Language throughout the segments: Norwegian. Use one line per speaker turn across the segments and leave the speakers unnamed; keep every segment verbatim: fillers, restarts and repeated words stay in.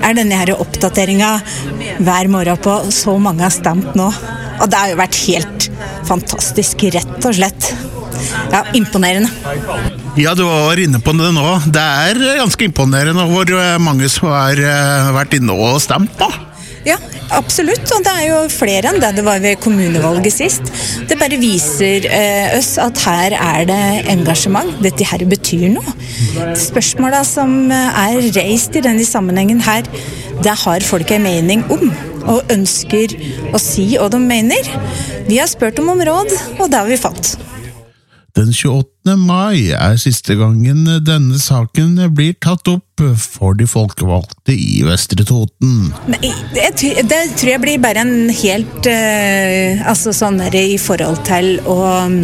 er denne her oppdateringen hver morgen på så mange har stemt nå. Og det har jo vært helt fantastisk, rett og slett. Ja, imponerende.
Ja, du var inne på det nå. Det er ganske imponerende hvor mange som har vært inne og stemt da.
Ja, absolutt, og det er jo flere enn det det var ved kommunevalget sist. Det bare viser eh, oss at her er det engasjement. Dette her betyr noe. Spørsmålet som er reist i denne sammenhengen her, det har folk en mening om, og ønsker å si hva de mener. Vi har spurt dem om råd, og det har vi fått.
Den tjueåttende mai er siste gangen denne saken blir tatt opp for de folkevalgte i Vestre Toten.
Nei, det, det tror jeg blir bare en helt uh, altså sånn der i forhold til å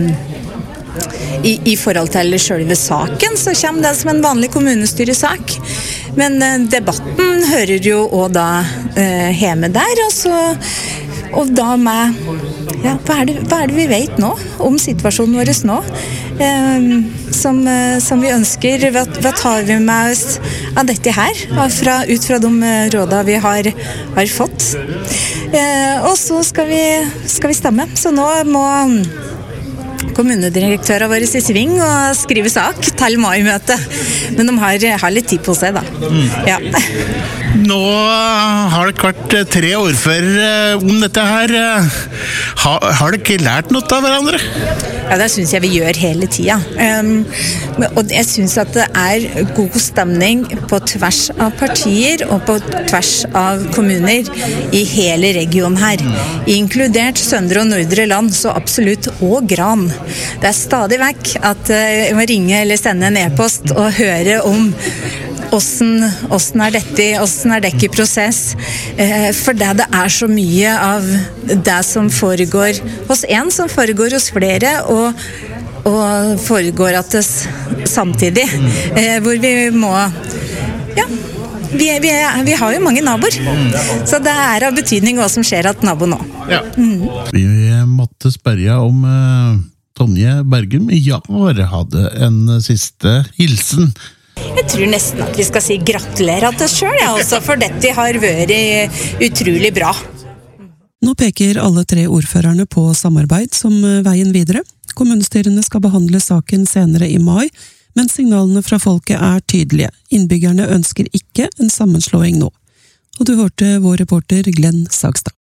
i, i forhold til selve saken, så kommer det som en vanlig kommunestyresak. Men uh, debatten hører jo også da uh, hjemme der, og så og da med ja, hva, er det, hva er det vi vet nå om situasjonen vår nå eh, som, eh, som vi ønsker, hva, hva tar vi med oss av dette her fra, ut fra de rådene vi har, har fått eh, og så skal vi, skal vi stemme, så nå må kommunedirektøren vår i sving og skrive sak til mai-møtet, men de har, har litt tid på seg da. Mm. Ja.
Nå har det vært tre ordførere om dette her. Har, har dere ikke lært noe av hverandre?
Ja, det synes jeg vi gjør hele tiden. Um, og jeg synes at det er god stemning på tvers av partier og på tvers av kommuner i hele regionen her. Inkludert Søndre og Nordre Land, så absolutt, og Gran. Det er stadig vekk at jeg må ringe eller sende en e-post og høre om Åssen, åssen er dette, åssen er dette i prosess? Eh, for det, det er så mye av det som foregår hos en, som foregår hos flere, og, og foregår at det samtidig. Eh, hvor vi må, ja, vi, vi, vi har jo mange naboer. Så det er av betydning hva som skjer at nabo nå.
Ja. Mm. Vi måtte spørre om uh, Tonje Bergum Jahr hadde en siste hilsen.
Jeg tror nesten at vi skal si gratulerer til oss selv, ja, også, for dette har vært utrolig bra.
Nå peker alle tre ordførerne på samarbeid som veien videre. Kommunestyrene skal behandle saken senere i mai, men signalene fra folket er tydelige. Innbyggerne ønsker ikke en sammenslåing nå. Og du hørte vår reporter Glenn Sagstad.